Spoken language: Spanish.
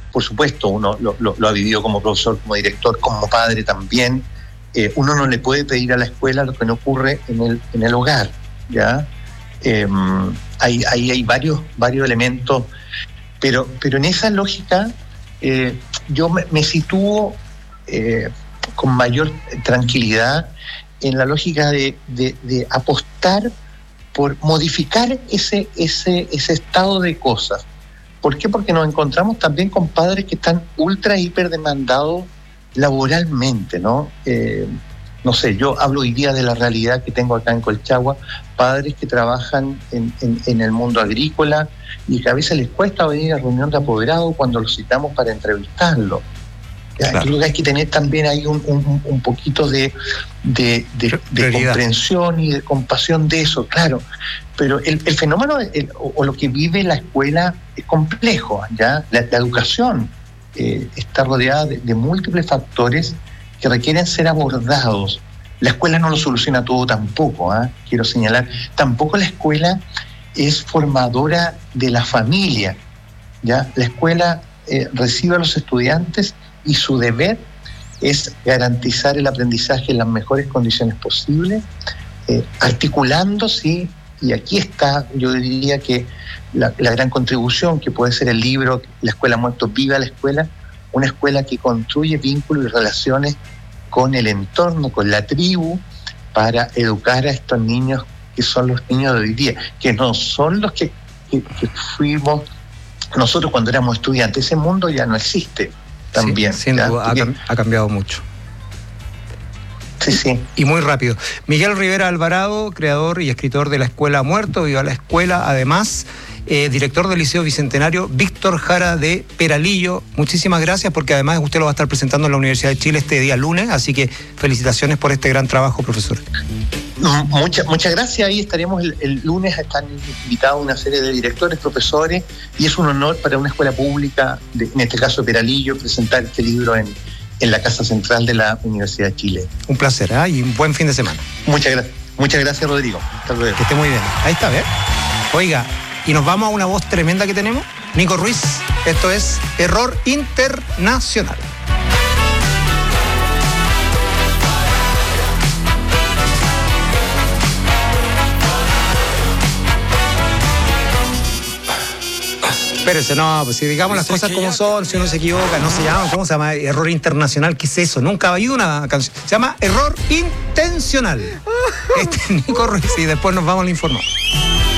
por supuesto, uno lo ha vivido como profesor, como director, como padre también. Uno no le puede pedir a la escuela lo que no ocurre en el hogar, ¿ya? Hay varios elementos, pero en esa lógica yo me sitúo con mayor tranquilidad en la lógica de apostar por modificar ese estado de cosas. ¿Por qué? Porque nos encontramos también con padres que están ultra, hiper demandados laboralmente, ¿no? No sé, yo hablo hoy día de la realidad que tengo acá en Colchagua, padres que trabajan en el mundo agrícola y que a veces les cuesta venir a reunión de apoderados cuando los citamos para entrevistarlos. Claro. Creo que hay que tener también ahí un poquito de comprensión y de compasión de eso, claro. Pero el fenómeno o lo que vive la escuela es complejo, ¿ya? La educación está rodeada de múltiples factores que requieren ser abordados. La escuela no lo soluciona todo tampoco, quiero señalar. Tampoco la escuela es formadora de la familia, ¿ya? La escuela recibe a los estudiantes y su deber es garantizar el aprendizaje en las mejores condiciones posibles, articulando, sí, y aquí está, yo diría que la gran contribución que puede ser el libro La Escuela Muerto, Viva la Escuela, una escuela que construye vínculos y relaciones con el entorno, con la tribu, para educar a estos niños que son los niños de hoy día, que no son los que fuimos nosotros cuando éramos estudiantes. Ese mundo ya no existe también. Sí, sin duda, ha cambiado mucho. Sí. Y muy rápido. Miguel Rivera Alvarado, creador y escritor de La Escuela Muerto, Viva la Escuela, además director del Liceo Bicentenario Víctor Jara de Peralillo. Muchísimas gracias, porque además usted lo va a estar presentando en la Universidad de Chile este día lunes, así que felicitaciones por este gran trabajo, profesor. Muchas gracias. Ahí estaremos el lunes. Están invitados una serie de directores, profesores, y es un honor para una escuela pública, en este caso Peralillo, presentar este libro en la Casa Central de la Universidad de Chile. Un placer, y un buen fin de semana. Muchas gracias, Rodrigo. Hasta luego. Que esté muy bien. Ahí está, ¿ver? Oiga, y nos vamos a una voz tremenda que tenemos. Nico Ruiz, esto es Error Internacional. Espérese, no, pues si digamos las cosas como son, si uno se equivoca, no se llama, ¿cómo se llama? Error internacional, ¿qué es eso? Nunca ha habido una canción. Se llama Error Intencional. Nico Ruiz, y después nos vamos al informado.